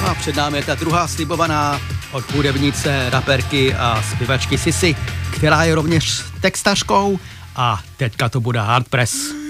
a před námi je ta druhá slibovaná od hudebnice, raperky a zpěvačky Sissi, která je rovněž textařkou a teďka to bude Hard Press.